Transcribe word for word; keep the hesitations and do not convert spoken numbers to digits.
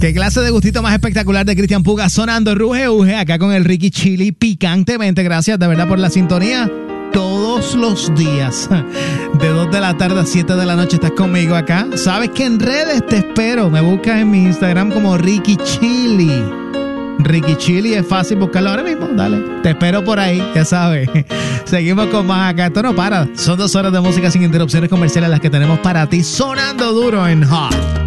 Qué clase de gustito más espectacular de Cristian Puga sonando Ruge Uge acá con el Ricky Chili picantemente. Gracias de verdad por la sintonía. Todos los días, de dos de la tarde a siete de la noche estás conmigo acá. Sabes que en redes te espero. Me buscas en mi Instagram como Ricky Chili. Ricky Chili es fácil buscarlo ahora mismo. Dale, te espero por ahí, ya sabes. Seguimos con más acá. Esto no para. Son dos horas de música sin interrupciones comerciales las que tenemos para ti sonando duro en Hot.